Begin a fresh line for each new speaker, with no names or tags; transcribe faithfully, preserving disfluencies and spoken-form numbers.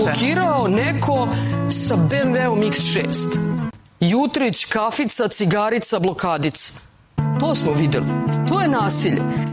Blokirao neko sa be em veom iks šest. Jutrić, kafica, cigarica, blokadica. To smo videli. To je nasilje.